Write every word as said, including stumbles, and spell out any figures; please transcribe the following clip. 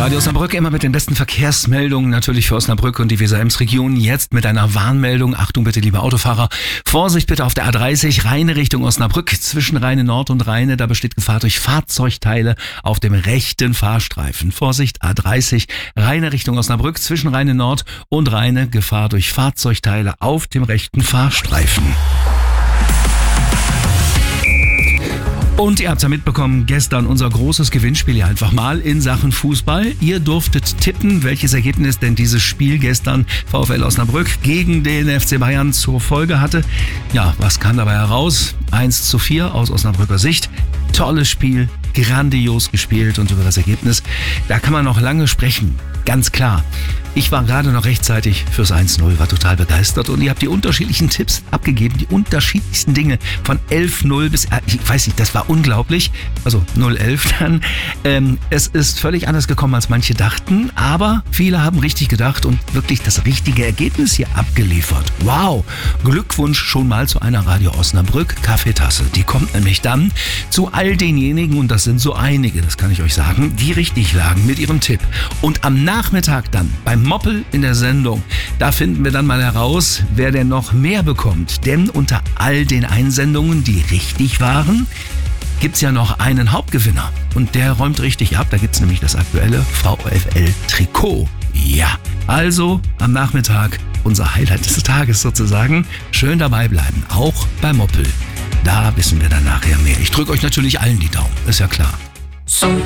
Radio Osnabrück immer mit den besten Verkehrsmeldungen natürlich für Osnabrück und die Weser-Ems-Region. Jetzt mit einer Warnmeldung. Achtung bitte, liebe Autofahrer. Vorsicht bitte auf der A dreißig, Rheine Richtung Osnabrück. Zwischen Rheine Nord und Rheine, da besteht Gefahr durch Fahrzeugteile auf dem rechten Fahrstreifen. Vorsicht, A dreißig, Rheine Richtung Osnabrück. Zwischen Rheine Nord und Rheine, Gefahr durch Fahrzeugteile auf dem rechten Fahrstreifen. Und ihr habt ja mitbekommen, gestern unser großes Gewinnspiel hier einfach mal in Sachen Fußball. Ihr durftet tippen, welches Ergebnis denn dieses Spiel gestern VfL Osnabrück gegen den F C Bayern zur Folge hatte. Ja, was kam dabei heraus? eins zu vier aus Osnabrücker Sicht. Tolles Spiel, grandios gespielt und über das Ergebnis, da kann man noch lange sprechen. Ganz klar. Ich war gerade noch rechtzeitig fürs eins null, war total begeistert und ihr habt die unterschiedlichen Tipps abgegeben, die unterschiedlichsten Dinge von elf null bis, ich weiß nicht, das war unglaublich, also null elf dann. Ähm, es ist völlig anders gekommen, als manche dachten, aber viele haben richtig gedacht und wirklich das richtige Ergebnis hier abgeliefert. Wow, Glückwunsch schon mal zu einer Radio Osnabrück Kaffeetasse. Die kommt nämlich dann zu all denjenigen, und das sind so einige, das kann ich euch sagen, die richtig lagen mit ihrem Tipp. Und am Nachmittag dann beim Moppel in der Sendung, da finden wir dann mal heraus, wer denn noch mehr bekommt. Denn unter all den Einsendungen, die richtig waren, gibt's ja noch einen Hauptgewinner. Und der räumt richtig ab. Da gibt's nämlich das aktuelle VfL-Trikot. Ja, also am Nachmittag unser Highlight des Tages sozusagen. Schön dabei bleiben, auch beim Moppel. Da wissen wir dann nachher mehr. Ich drücke euch natürlich allen die Daumen, ist ja klar.